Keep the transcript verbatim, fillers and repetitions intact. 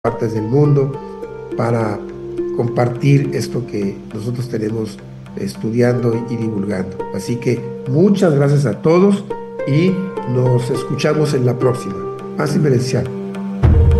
partes del mundo para compartir esto que nosotros tenemos estudiando y divulgando. Así que muchas gracias a todos y nos escuchamos en la próxima. Paz y bendición.